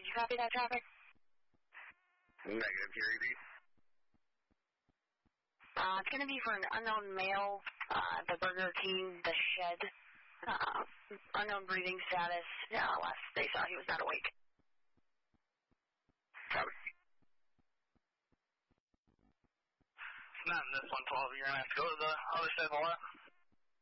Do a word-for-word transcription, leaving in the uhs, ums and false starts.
you copy that traffic? Negative, here, repeat. Uh, it's going to be for an unknown male, uh, the Burger King, the shed, uh, unknown breathing status. Uh, last they saw he was not awake. Copy. Not in this one twelve, you're going to have to go to the other side of the lot.